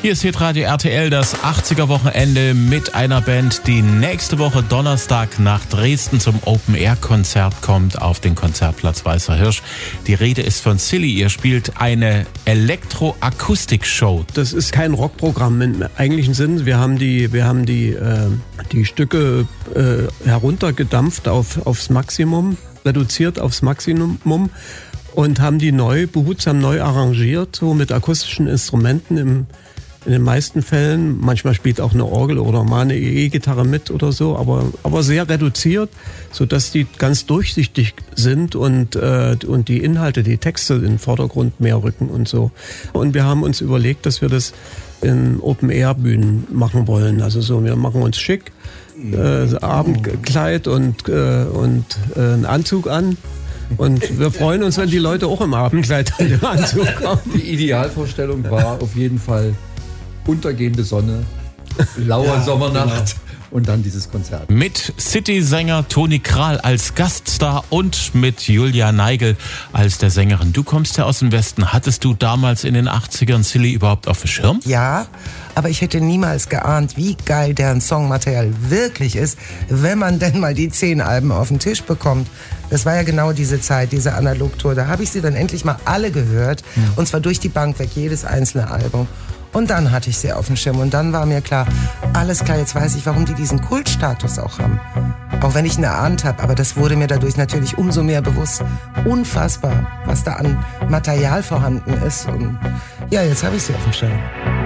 Hier ist Hitradio RTL, das 80er-Wochenende mit einer Band, die nächste Woche Donnerstag nach Dresden zum Open-Air-Konzert kommt auf den Konzertplatz Weißer Hirsch. Die Rede ist von Silly. Ihr spielt eine Elektroakustik-Show. Das ist kein Rockprogramm im eigentlichen Sinn. Wir haben die Stücke heruntergedampft aufs Maximum, reduziert aufs Maximum und haben die behutsam neu arrangiert, so mit akustischen Instrumenten in den meisten Fällen. Manchmal spielt auch eine Orgel oder mal eine E-Gitarre mit oder so, aber sehr reduziert, sodass die ganz durchsichtig sind und die Inhalte, die Texte in den Vordergrund mehr rücken und so. Und wir haben uns überlegt, dass wir das in Open-Air-Bühnen machen wollen. Also so, wir machen uns schick, Abendkleid und einen Anzug an. Und wir freuen uns, wenn die Leute auch im Abendkleid und im Anzug kommen. Die Idealvorstellung war auf jeden Fall untergehende Sonne, laue Sommernacht und dann dieses Konzert. Mit City-Sänger Toni Kral als Gaststar und mit Julia Neigel als der Sängerin. Du kommst ja aus dem Westen. Hattest du damals in den 80ern Silly überhaupt auf dem Schirm? Ja, aber ich hätte niemals geahnt, wie geil deren Songmaterial wirklich ist, wenn man denn mal die 10 Alben auf den Tisch bekommt. Das war ja genau diese Zeit, diese Analogtour. Da habe ich sie dann endlich mal alle gehört. Und zwar durch die Bank weg, jedes einzelne Album. Und dann hatte ich sie auf dem Schirm. Und dann war mir klar, alles klar, jetzt weiß ich, warum die diesen Kultstatus auch haben. Auch wenn ich ihn erahnt habe, aber das wurde mir dadurch natürlich umso mehr bewusst. Unfassbar, was da an Material vorhanden ist. Und ja, jetzt habe ich sie auf dem Schirm.